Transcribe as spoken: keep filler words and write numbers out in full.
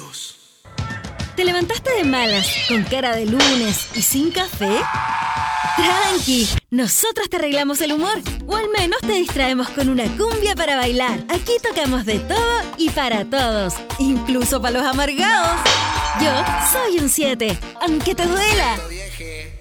amigos. ¿Te levantaste de malas, con cara de lunes y sin café? ¡Tranqui! Nosotros te arreglamos el humor. O al menos te distraemos con una cumbia para bailar. Aquí tocamos de todo y para todos. Incluso para los amargados. Yo soy un siete, aunque te duela.